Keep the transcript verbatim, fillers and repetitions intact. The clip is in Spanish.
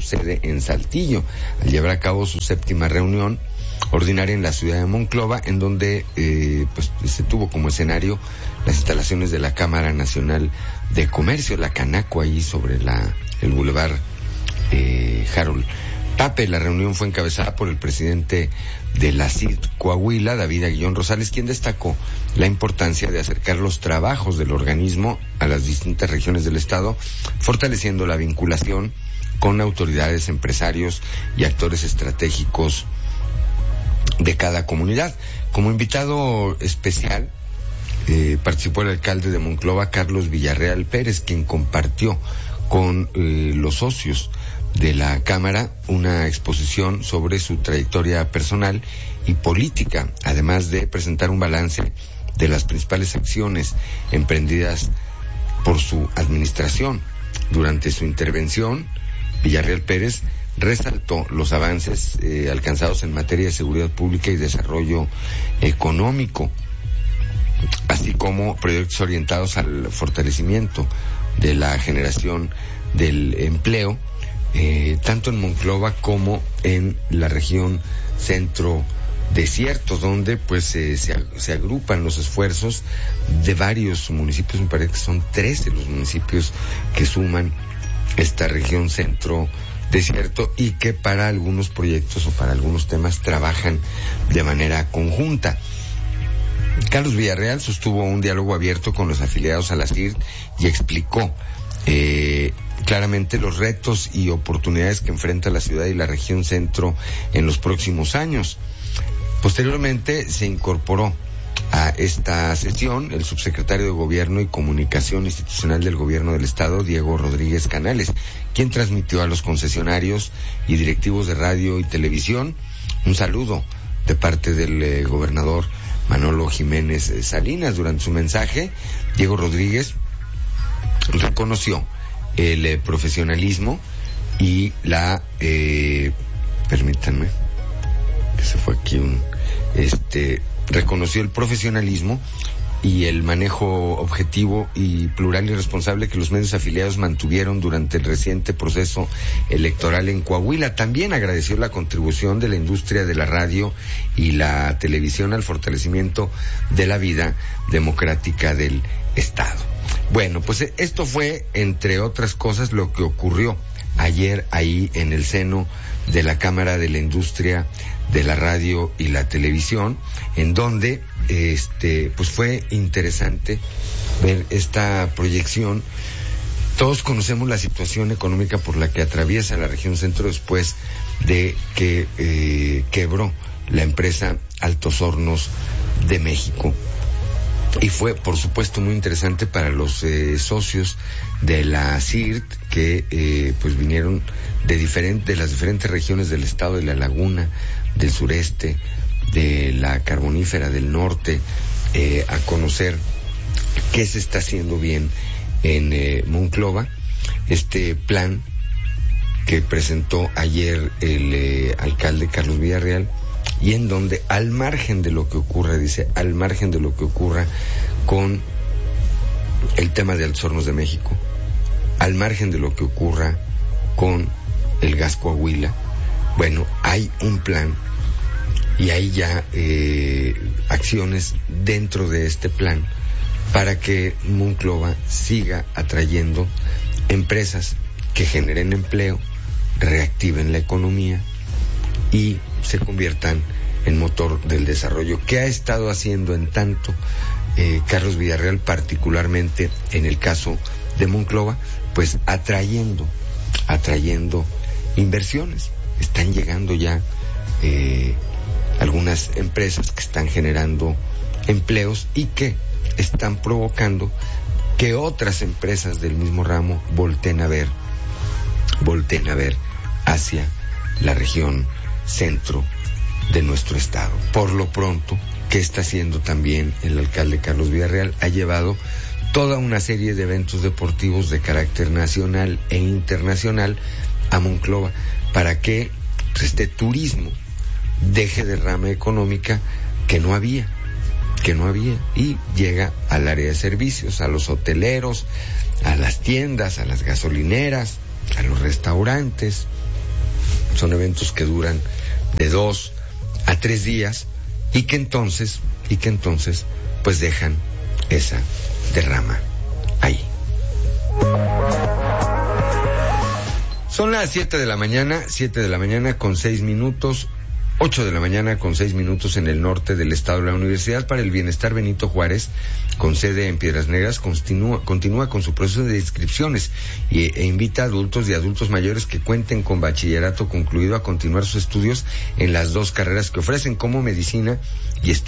sede en Saltillo, al llevar a cabo su séptima reunión ordinaria en la ciudad de Monclova, en donde eh, pues se tuvo como escenario las instalaciones de la Cámara Nacional de Comercio, la Canaco, ahí sobre la el bulevar eh, Harold Pape. La reunión fue encabezada por el presidente de la C I D Coahuila, David Aguillón Rosales, quien destacó la importancia de acercar los trabajos del organismo a las distintas regiones del estado, fortaleciendo la vinculación con autoridades, empresarios y actores estratégicos de cada comunidad. Como invitado especial eh, participó el alcalde de Monclova, Carlos Villarreal Pérez, quien compartió con eh, los socios de la Cámara una exposición sobre su trayectoria personal y política, además de presentar un balance de las principales acciones emprendidas por su administración. Durante su intervención, Villarreal Pérez resaltó los avances eh, alcanzados en materia de seguridad pública y desarrollo económico, así como proyectos orientados al fortalecimiento de la generación del empleo, eh, tanto en Monclova como en la región centro desierto, donde pues eh, se, se agrupan los esfuerzos de varios municipios. Me parece que son trece los municipios que suman esta región centro desierto y que para algunos proyectos o para algunos temas trabajan de manera conjunta. Carlos Villarreal sostuvo un diálogo abierto con los afiliados a la C I R y explicó eh, claramente los retos y oportunidades que enfrenta la ciudad y la región centro en los próximos años. Posteriormente se incorporó a esta sesión el subsecretario de Gobierno y Comunicación Institucional del Gobierno del Estado, Diego Rodríguez Canales, quien transmitió a los concesionarios y directivos de radio y televisión un saludo de parte del eh, gobernador Manolo Jiménez Salinas. Durante su mensaje, Diego Rodríguez reconoció el eh, profesionalismo y la eh, permítanme que se fue aquí un este reconoció el profesionalismo y el manejo objetivo y plural y responsable que los medios afiliados mantuvieron durante el reciente proceso electoral en Coahuila. También agradeció la contribución de la industria de la radio y la televisión al fortalecimiento de la vida democrática del Estado. Bueno, pues esto fue, entre otras cosas, lo que ocurrió ayer ahí en el seno de la Cámara de la Industria de la Radio y la Televisión, en donde este pues fue interesante ver esta proyección. Todos conocemos la situación económica por la que atraviesa la región centro después de que eh, quebró la empresa Altos Hornos de México. Y fue, por supuesto, muy interesante para los eh, socios de la C I R T que eh, pues vinieron de diferente, de las diferentes regiones del estado, de la laguna, del sureste, de la carbonífera del norte, eh, a conocer qué se está haciendo bien en eh, Monclova. Este plan que presentó ayer el eh, alcalde Carlos Villarreal, y en donde, al margen de lo que ocurra, dice, al margen de lo que ocurra con el tema de Altos Hornos de México, al margen de lo que ocurra con el gas Coahuila, bueno, hay un plan y hay ya eh, acciones dentro de este plan para que Monclova siga atrayendo empresas que generen empleo, reactiven la economía y se conviertan en motor del desarrollo. ¿Qué ha estado haciendo en tanto eh, Carlos Villarreal, particularmente en el caso de Monclova? Pues atrayendo, atrayendo inversiones. Están llegando ya eh, algunas empresas que están generando empleos y que están provocando que otras empresas del mismo ramo volteen a ver, volteen a ver hacia la región centro de nuestro estado. Por lo pronto, ¿qué está haciendo también el alcalde Carlos Villarreal? Ha llevado toda una serie de eventos deportivos de carácter nacional e internacional a Monclova para que este turismo deje derrama económica que no había, que no había, y llega al área de servicios, a los hoteleros, a las tiendas, a las gasolineras, a los restaurantes, son eventos que duran de dos a tres días y que entonces, y que entonces, pues dejan esa derrama ahí. Son las siete de la mañana, siete de la mañana con seis minutos, ocho de la mañana con seis minutos en el norte del estado. La Universidad para el Bienestar Benito Juárez, con sede en Piedras Negras, continúa, continúa con su proceso de inscripciones y, e invita a adultos y adultos mayores que cuenten con bachillerato concluido a continuar sus estudios en las dos carreras que ofrecen, como medicina y estudios